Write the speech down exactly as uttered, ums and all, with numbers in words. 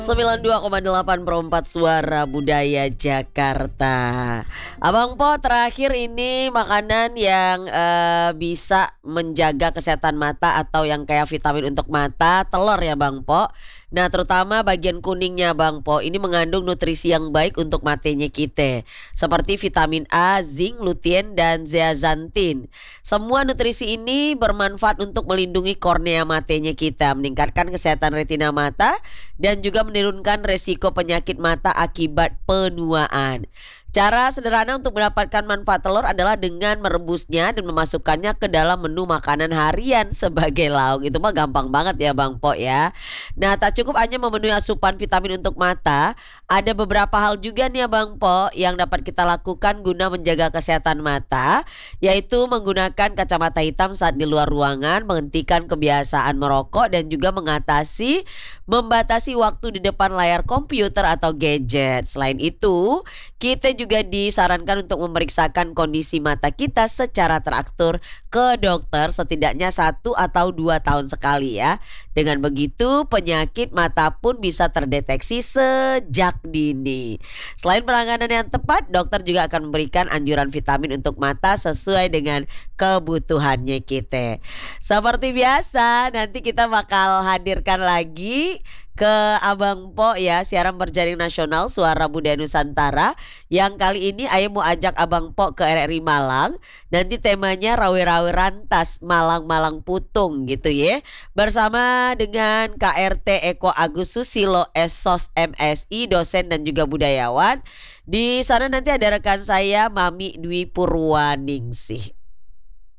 sembilan puluh dua koma delapan per empat Suara Budaya Jakarta. Abang Po, terakhir ini makanan yang eh, bisa menjaga kesehatan mata atau yang kayak vitamin untuk mata, telur ya Bang Po. Nah, terutama bagian kuningnya Bang Po, ini mengandung nutrisi yang baik untuk matanya kita, seperti vitamin A, zinc, lutein, dan zeaxanthin. Semua nutrisi ini bermanfaat untuk melindungi kornea matanya kita, meningkatkan kesehatan retina mata, dan juga menurunkan resiko penyakit mata akibat penuaan. Cara sederhana untuk mendapatkan manfaat telur adalah dengan merebusnya dan memasukkannya ke dalam menu makanan harian sebagai lauk. Itu mah gampang banget ya Bang Po ya. Nah, tak cukup hanya memenuhi asupan vitamin untuk mata, ada beberapa hal juga nih ya Bang Po yang dapat kita lakukan guna menjaga kesehatan mata, yaitu menggunakan kacamata hitam saat di luar ruangan, menghentikan kebiasaan merokok, dan juga mengatasi membatasi waktu di depan layar komputer atau gadget. Selain itu, kita juga disarankan untuk memeriksakan kondisi mata kita secara teratur ke dokter setidaknya satu atau dua tahun sekali ya. Dengan begitu penyakit mata pun bisa terdeteksi sejak dini. Selain penanganan yang tepat, dokter juga akan memberikan anjuran vitamin untuk mata sesuai dengan kebutuhannya kita. Seperti biasa, nanti kita bakal hadirkan lagi ke Abang Po ya, siaran berjaring nasional Suara Budaya Nusantara, yang kali ini Ayo mau ajak Abang Po ke R R I Malang. Nanti temanya Rawe-Rawe Rantas Malang-Malang Putung gitu ya, bersama dengan K R T Eko Agus Susilo S O S M S I, dosen dan juga budayawan. Di sana nanti ada rekan saya Mami Dwi Purwaningsih.